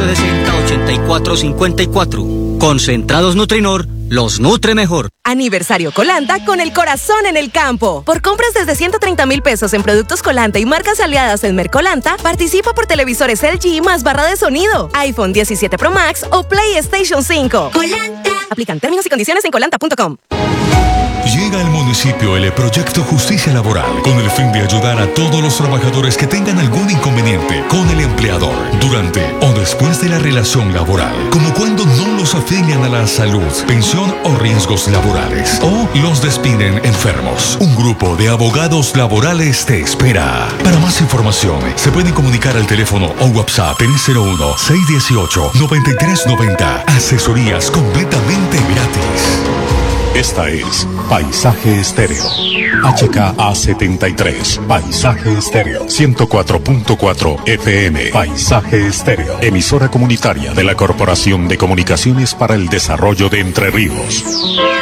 860-8454. Concentrados Nutrinor los nutre mejor. Aniversario Colanta con el corazón en el campo. Por compras desde 130,000 pesos en productos Colanta y marcas aliadas en Mercolanta, participa por televisores LG más barra de sonido, iPhone 17 Pro Max o PlayStation 5. Colanta. Aplican términos y condiciones en colanta.com. Llega al municipio el proyecto Justicia Laboral con el fin de ayudar a todos los trabajadores que tengan algún inconveniente con el empleador durante o después de la relación laboral, como cuando no los afilian a la salud, pensión o riesgos laborales, o los despiden enfermos. Un grupo de abogados laborales te espera. Para más información, se pueden comunicar al teléfono o WhatsApp 301-618-9390. Asesorías completamente gratis. Esta es Paisaje Estéreo. HKA73. Paisaje Estéreo. 104.4 FM. Paisaje Estéreo. Emisora comunitaria de la Corporación de Comunicaciones para el Desarrollo de Entre Ríos.